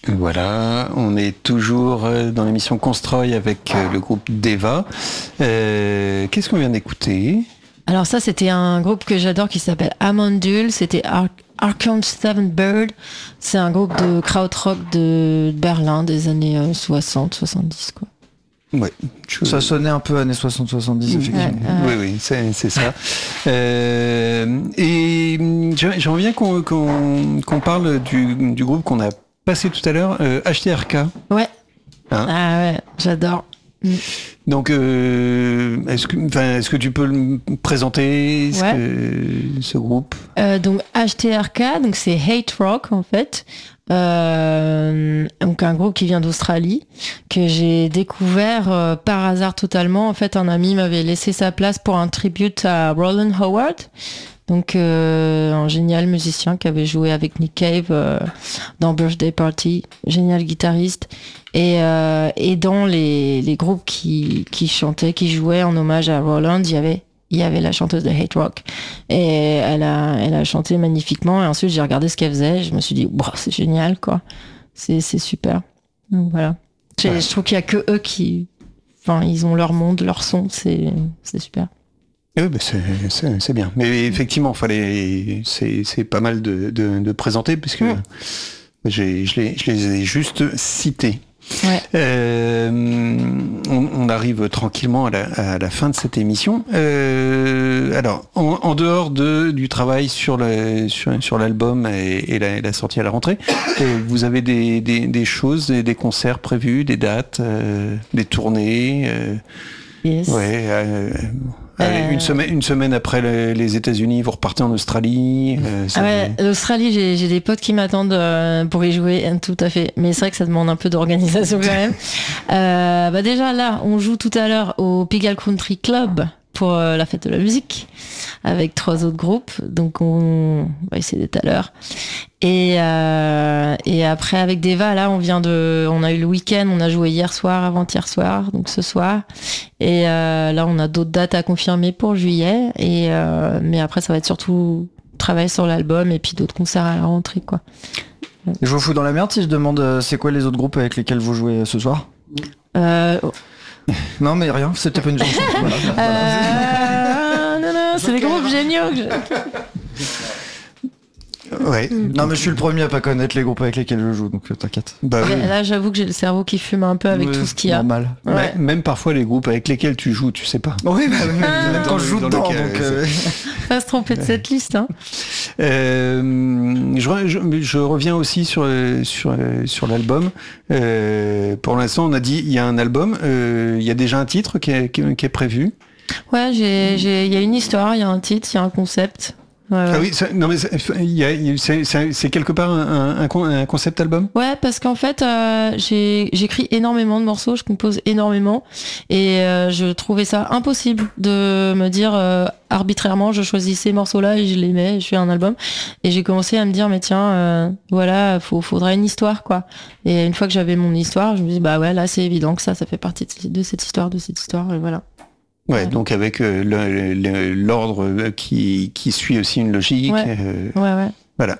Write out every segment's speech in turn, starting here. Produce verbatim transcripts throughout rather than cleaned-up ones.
Voilà, on est toujours dans l'émission Constroy avec le groupe Deva. Euh, qu'est-ce qu'on vient d'écouter ? Alors ça, c'était un groupe que j'adore qui s'appelle Amandul. C'était Ar- Arkham Seven Bird. C'est un groupe de krautrock de Berlin des années soixante soixante-dix, quoi. Ouais, je... Ça sonnait un peu années soixante soixante-dix, effectivement. Ouais, ouais. Oui, oui, c'est, c'est ça. euh, et j'aimerais bien qu'on, qu'on, qu'on parle du, du groupe qu'on a passé tout à l'heure, euh, H T R K. Ouais. Hein ah ouais, j'adore. Mm. Donc, euh, est-ce que, enfin, est-ce que tu peux le présenter ce, ouais. que, ce groupe euh, Donc H T R K, donc c'est Hate Rock en fait. Euh, donc un groupe qui vient d'Australie que j'ai découvert euh, par hasard totalement. En fait, un ami m'avait laissé sa place pour un tribute à Roland Howard. Donc euh, un génial musicien qui avait joué avec Nick Cave euh, dans Birthday Party, génial guitariste. Et, euh, et dans les, les groupes qui, qui chantaient, qui jouaient en hommage à Roland, il y avait, il y avait la chanteuse de Hate Rock. Et elle a, elle a chanté magnifiquement. Et ensuite, j'ai regardé ce qu'elle faisait. Et je me suis dit, wow, c'est génial, quoi. C'est, c'est super. Donc voilà. Je, ouais. je trouve qu'il y a que eux qui, enfin, ils ont leur monde, leur son. C'est, c'est super. Oui, bah c'est, c'est, c'est bien. Mais effectivement, fallait, c'est, c'est pas mal de, de, de présenter puisque mmh. j'ai, je, les, je les ai juste cités. Ouais. Euh, on, on arrive tranquillement à la, à la fin de cette émission. Euh, alors, en, en dehors de, du travail sur, le, sur, sur l'album et, et la, la sortie à la rentrée, euh, vous avez des, des, des choses, des, des concerts prévus, des dates, euh, des tournées euh, yes. Ouais. Euh, Allez, une semaine, une semaine après les, les États-Unis, vous repartez en Australie. Euh, ah ouais, fait... l'Australie, j'ai, j'ai des potes qui m'attendent euh, pour y jouer, tout à fait. Mais c'est vrai que ça demande un peu d'organisation quand même. euh, bah déjà là, on joue tout à l'heure au Pigalle Country Club pour euh, la fête de la musique avec trois autres groupes. Donc on va essayer d'être à l'heure. Et euh, et après avec Deva, là, on vient de, on a eu le week-end, on a joué hier soir, avant-hier soir, donc ce soir. Et euh, là, on a d'autres dates à confirmer pour juillet. Et euh, mais après, ça va être surtout travail sur l'album et puis d'autres concerts à la rentrée, quoi. Je vous fous dans la merde si je demande euh, c'est quoi les autres groupes avec lesquels vous jouez ce soir. Euh... Non mais rien, c'était pas une chanson. Voilà, voilà. Euh... Non non, c'est des groupes géniaux. Que je... Ouais. Non mais je suis le premier à pas connaître les groupes avec lesquels je joue, donc euh, t'inquiète. Bah, ouais, oui. Là j'avoue que j'ai le cerveau qui fume un peu avec oui, tout ce qu'il y a. Normal. Ouais. Même parfois les groupes avec lesquels tu joues, tu sais pas. Oui, bah, même, ah, même quand je joue dedans. Lequel, donc, euh... Pas se tromper de cette liste. Hein. Euh, je, je, je reviens aussi sur sur sur l'album. Euh, pour l'instant, on a dit il y a un album, euh, il y a déjà un titre qui est, qui, qui est prévu. Ouais, j'ai, j'ai, il y a une histoire, il y a un titre, il y a un concept. Ouais, ouais. Ah oui, ça, non mais il y a, c'est, c'est, c'est quelque part un, un, un concept album. Ouais, parce qu'en fait, euh, j'ai j'écris énormément de morceaux, je compose énormément, et euh, je trouvais ça impossible de me dire euh, arbitrairement, je choisis ces morceaux-là et je les mets, je fais un album. Et j'ai commencé à me dire, mais tiens, euh, voilà, faut, faudrait une histoire, quoi. Et une fois que j'avais mon histoire, je me dis, bah ouais, là, c'est évident que ça, ça fait partie de, de cette histoire, de cette histoire, et voilà. Ouais, ouais, donc avec euh, le, le, l'ordre qui, qui suit aussi une logique. Ouais, euh, ouais, ouais. Voilà.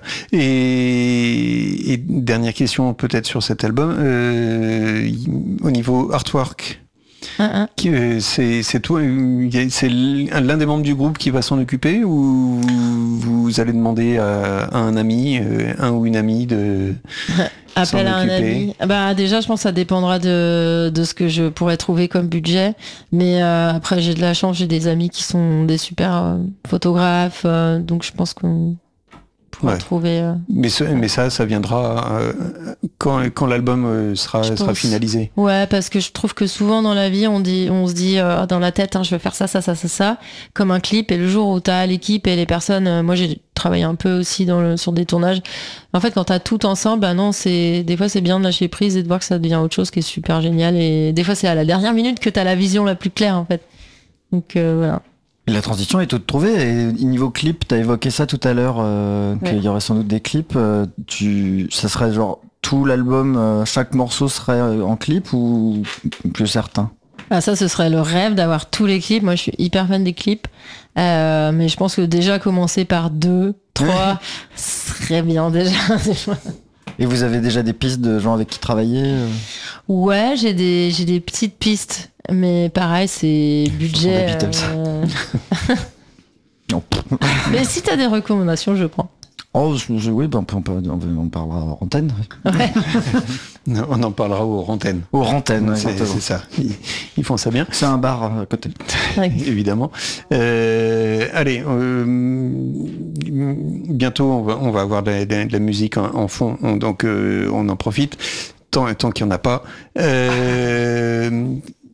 Et, et dernière question peut-être sur cet album, euh, au niveau artwork, uh-huh. qui, euh, c'est, c'est toi, c'est l'un des membres du groupe qui va s'en occuper ou vous allez demander à, à un ami, euh, un ou une amie de... Appel à un ami. Bah déjà, je pense que ça dépendra de de ce que je pourrais trouver comme budget. Mais euh, après, j'ai de la chance, j'ai des amis qui sont des super euh, photographes, euh, donc je pense qu'on pourra ouais. trouver. Euh... Mais ce, mais ça, ça viendra euh, quand quand l'album euh, sera je sera pense. finalisé. Ouais, parce que je trouve que souvent dans la vie, on dit, on se dit euh, dans la tête, hein, je veux faire ça, ça, ça, ça, ça, comme un clip. Et le jour où t'as l'équipe et les personnes, euh, moi j'ai travaillé un peu aussi dans le, sur des tournages. En fait, quand t'as tout ensemble, bah non, c'est des fois c'est bien de lâcher prise et de voir que ça devient autre chose qui est super génial. Et des fois, c'est à la dernière minute que t'as la vision la plus claire, en fait. Donc euh, voilà. La transition est toute trouvée. Et niveau clip, t'as évoqué ça tout à l'heure, euh, ouais. qu'il y aurait sans doute des clips. Euh, tu, ça serait genre tout l'album, euh, chaque morceau serait en clip ou plus certains? Ah, ça, ce serait le rêve d'avoir tous les clips. Moi, je suis hyper fan des clips. Euh, mais je pense que déjà commencer par deux, trois, serait bien déjà. Et vous avez déjà des pistes de gens avec qui travailler euh Ouais, j'ai des, j'ai des petites pistes, mais pareil, c'est budget. Euh... non. Mais si t'as des recommandations, je prends. Oh, je, je, oui, ben, on, peut, on, peut, on parlera en antenne. Ouais. On en parlera aux antennes. Aux antennes, ouais, c'est, c'est ça. Ils, ils font ça bien. C'est un bar à côté. Ouais. Évidemment. Euh, allez, euh, bientôt on va, on va avoir de la, de la musique en, en fond, on, donc euh, on en profite. Tant, tant qu'il n'y en a pas. Euh,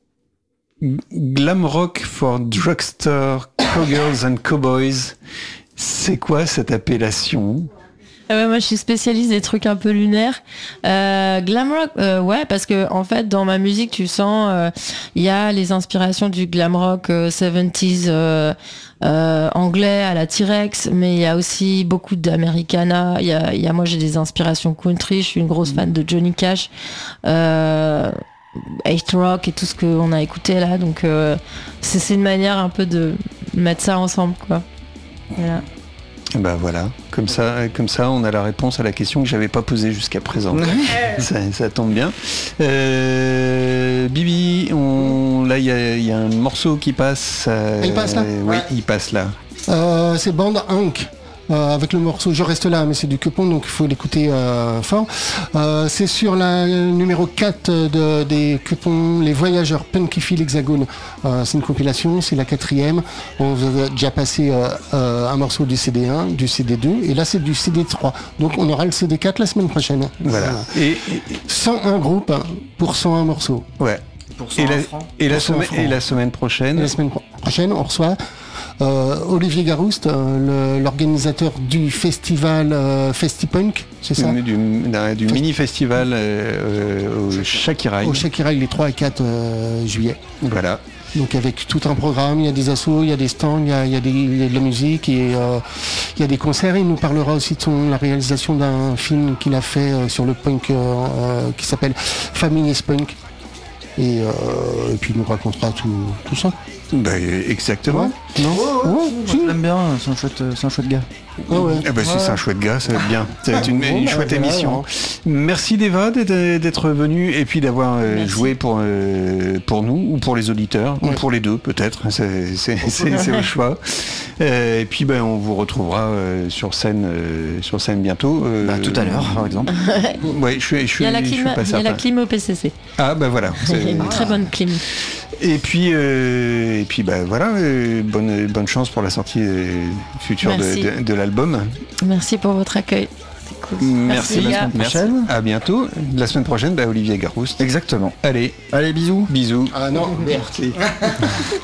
Glam Rock for Drugstore Cowgirls and Cowboys. C'est quoi cette appellation ? Ah ouais, moi je suis spécialiste des trucs un peu lunaires. Euh, glam rock, euh, ouais, parce que en fait dans ma musique tu sens il euh, y a les inspirations du glam rock euh, soixante-dix euh, euh, anglais à la T-Rex, mais il y a aussi beaucoup d'Americana. Il y a, y a moi j'ai des inspirations country. Je suis une grosse fan de Johnny Cash, euh, eight rock et tout ce qu'on a écouté là. Donc euh, c'est, c'est une manière un peu de mettre ça ensemble, quoi. Voilà. Bah voilà, comme ça, comme ça, on a la réponse à la question que j'avais pas posée jusqu'à présent. ça, ça tombe bien. Euh, Bibi, on, là, il y a, y a un morceau qui passe. Euh, il passe là. Oui, ouais. Il passe là. Euh, c'est Band Hank. Euh, avec le morceau Je reste là, mais c'est du Quepon, donc il faut l'écouter euh, fort. Euh, c'est sur la numéro quatre de, des Quepon, Les Voyageurs Punk qui filent l'Hexagone. Euh, c'est une compilation, c'est la quatrième. On vous a déjà passé euh, euh, un morceau du C D un, du C D deux, et là c'est du C D trois. Donc on aura le C D quatre la semaine prochaine. Voilà. Et, et cent un groupes pour cent un morceaux. Ouais. Pour et, la, et, la semaine, et la semaine prochaine et La semaine pro- prochaine, on reçoit Euh, Olivier Garouste, euh, le, l'organisateur du festival euh, Festipunk, c'est ça Du, du, du Fest... mini-festival euh, au Shakirail. Au Shakirail, les trois et quatre euh, juillet. Voilà. Donc avec tout un programme, il y a des assos, il y a des stands, il y a, il y a, des, il y a de la musique et euh, il y a des concerts. Il nous parlera aussi de son, la réalisation d'un film qu'il a fait euh, sur le punk euh, euh, qui s'appelle Feminist Punk. Et, euh, et puis il nous racontera tout, tout ça. Bah, exactement. Ouais. Non oh, ouais, ouais, je l'aime bien, c'est un chouette, c'est un chouette gars. Ah ouais. Eh ben, si ouais. C'est un chouette gars, ça va être bien. Ça va être une, bon, une bah, chouette bah, émission. ouais. Merci Deva d'être, d'être venu et puis d'avoir euh, joué pour, euh, pour nous ou pour les auditeurs, ouais. ou pour les deux peut-être. C'est, c'est, c'est, c'est au choix. Euh, et puis ben, on vous retrouvera euh, sur scène, euh, sur scène bientôt. Euh, bah, tout à l'heure, par exemple. Ouais, je suis, je suis, il y a la je clim, suis pas il y a la clim au P C C. Ah ben voilà. Il y a une très bonne clim. Et puis, euh, et puis bah, voilà, euh, bonne, bonne chance pour la sortie euh, future de, de, de l'album. Merci pour votre accueil. C'est cool. Merci. Merci, la semaine prochaine. À bientôt. La semaine prochaine, bah, Olivier Garouste. Exactement. Allez. Allez, bisous. Bisous. Ah non, merci.